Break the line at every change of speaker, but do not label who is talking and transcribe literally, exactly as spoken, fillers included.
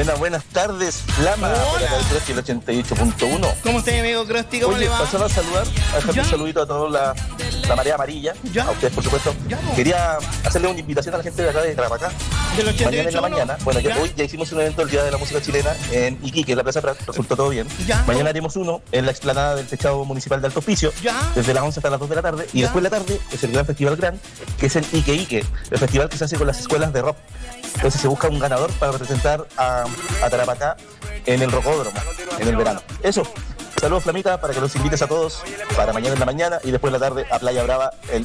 Buenas, buenas tardes, Flama, por acá el ochenta y ocho punto uno.
¿Cómo está, mi amigo Krusty? ¿Cómo
Oye,
le va?
pasó a saludar, a dejarle
¿Ya?
un saludito a toda la, la marea amarilla,
¿Ya?
a ustedes por supuesto.
¿Ya, po?
Quería hacerle una invitación a la gente de acá de Tarapacá.
Del ochenta y
Mañana en la
ocho,
mañana, bueno, ya,
¿Ya?
hoy ya hicimos un evento el Día de la Música Chilena en Iquique, en la Plaza Prat, resultó todo bien.
¿Ya?
Mañana haremos uno en la explanada del techado municipal de Alto Hospicio,
¿Ya?
desde las once hasta las dos de la tarde, y
¿Ya?
después de la tarde es el gran festival Gran, que es el Ike Ike, el festival que se hace con las escuelas de rock. Entonces se busca un ganador para representar a, a Tarapacá en el rocódromo, en el verano. Eso. Saludos, Flamita, para que los invites a todos para mañana en la mañana y después en la tarde a Playa Brava, el